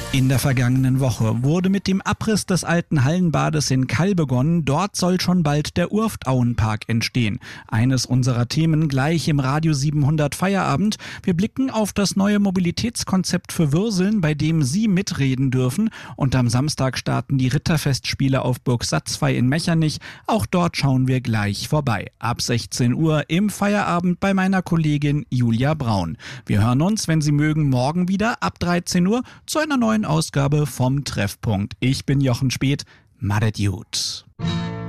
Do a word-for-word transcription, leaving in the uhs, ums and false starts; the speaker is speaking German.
In der vergangenen Woche wurde mit dem Abriss des alten Hallenbades in Kall begonnen. Dort soll schon bald der Urftauenpark entstehen. Eines unserer Themen gleich im Radio siebenhundert Feierabend. Wir blicken auf das neue Mobilitätskonzept für Würseln, bei dem Sie mitreden dürfen. Und am Samstag starten die Ritterfestspiele auf Burg Satzfey in Mechernich. Auch dort schauen wir gleich vorbei. Ab sechzehn Uhr im Feierabend bei meiner Kollegin Julia Braun. Wir hören uns, wenn Sie mögen, morgen wieder ab dreizehn Uhr zu einer neuen Ausgabe vom Treffpunkt. Ich bin Jochen Speth. Madet gut.